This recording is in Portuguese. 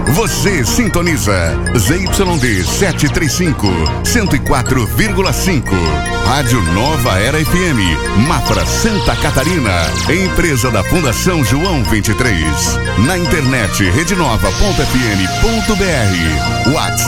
Você sintoniza ZYD 735, 104,5. Rádio Nova Era FM, Mafra, Santa Catarina. Empresa da Fundação João 23. Na internet redenova.fm.br. WhatsApp